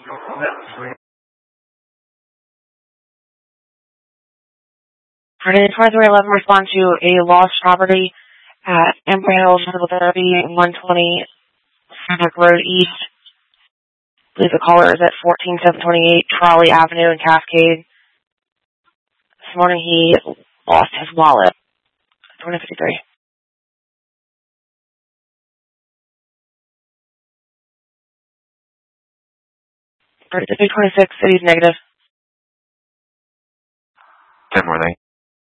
Friday 2311, respond to a lost property at Embry Physical Therapy, 120 Frederick Road East. I believe the caller is at 14728 Trolley Avenue in Cascade. This morning he lost his wallet. 2053. 3326, city's negative. 10 more,